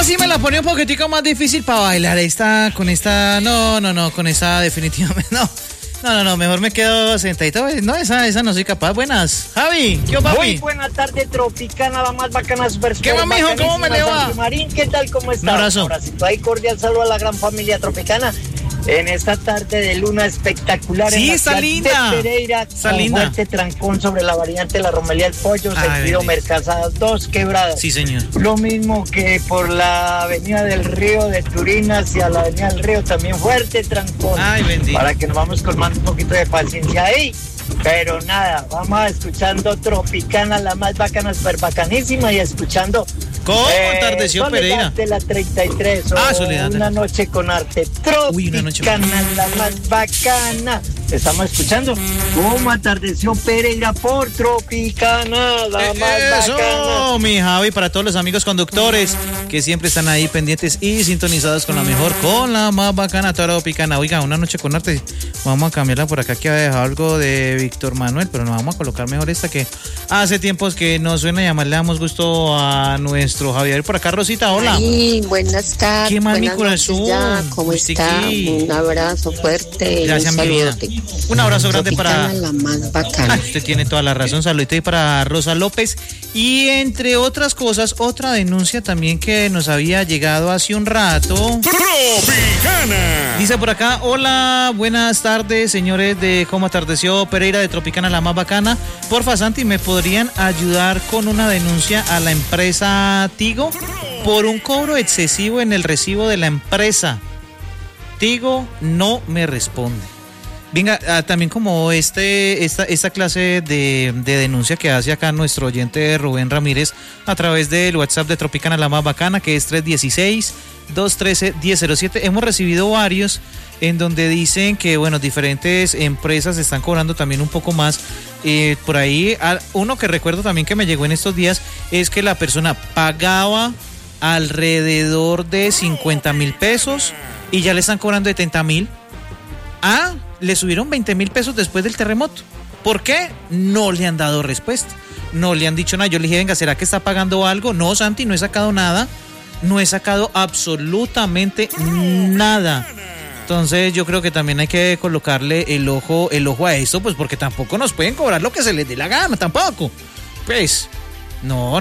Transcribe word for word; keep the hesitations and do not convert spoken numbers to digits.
sí me la pone un poquitico más difícil para bailar. Esta, con esta, no, no, no, con esta definitivamente no. No, no, no, mejor me quedo sentadito. No, esa, esa no soy capaz. Buenas. Javi, ¿qué va, papi? Muy buena tarde, Tropicana, la más bacana, super, super ¿Qué va, mijo? ¿Cómo me le va? Marín, ¿qué tal? ¿Cómo está? Un abrazo. Un abracito ahí, cordial saludo a la gran familia Tropicana. En esta tarde de luna espectacular. Sí, en la está ciudad linda. de Pereira, está con linda. fuerte trancón sobre la variante La Romelía del Pollo, Ay, sentido bendito. Mercazadas dos Quebradas. Sí, señor. Lo mismo que por la avenida del Río de Turín hacia la avenida del Río, también fuerte trancón. Ay, bendito. Para que nos vamos colmando un poquito de paciencia ahí. Pero nada, vamos escuchando Tropicana, la más bacana, super bacanísima, y escuchando ¿Cómo atardeció Soledad Pereira? de la treinta y tres. Ah, o Soledad. Una noche con arte. Tropicana, Uy, una noche con- la más bacana. Estamos escuchando cómo atardeció Pereira por Tropicana, la más Eso, bacana. mi Javi, para todos los amigos conductores que siempre están ahí pendientes y sintonizados con la mejor, con la más bacana, Tropicana. Oiga, una noche con arte. Vamos a cambiarla por acá, que ha dejado algo de Víctor Manuel, pero nos vamos a colocar mejor esta, que hace tiempos que nos suena, y además le damos gusto a nuestro Javier. Por acá, Rosita, hola. Sí, buenas tardes. ¿Qué más, mi buenas corazón? noches ya, ¿cómo Pues, está? sí. Un abrazo fuerte. y Gracias, un mi vida. saludote. Un abrazo grande Tropicana, para... la más Ah, bacana. usted tiene toda la razón. Saludito ahí para Rosa López. Y entre otras cosas, otra denuncia también que nos había llegado hace un rato. Tropicana. Dice por acá: hola, buenas tardes, señores de Cómo Atardeció Pereira, de Tropicana, la más bacana. Porfa, Santi, ¿me podrían ayudar con una denuncia a la empresa Tigo por un cobro excesivo en el recibo de la empresa? Tigo no me responde. Venga, ah, también como este esta, esta clase de, de denuncia que hace acá nuestro oyente Rubén Ramírez a través del WhatsApp de Tropicana, la más bacana, que es tres uno seis, dos uno tres, uno cero cero siete. Hemos recibido varios en donde dicen que, bueno, diferentes empresas están cobrando también un poco más. Eh, por ahí, ah, uno que recuerdo también que me llegó en estos días es que la persona pagaba alrededor de cincuenta mil pesos y ya le están cobrando setenta mil. Ah, le subieron veinte mil pesos después del terremoto. ¿Por qué? No le han dado respuesta. No le han dicho nada. Yo le dije, venga, ¿será que está pagando algo? No, Santi, no he sacado nada. No he sacado absolutamente nada. Entonces yo creo que también hay que colocarle el ojo, el ojo a esto, pues porque tampoco nos pueden cobrar lo que se les dé la gana, tampoco. Pues, no.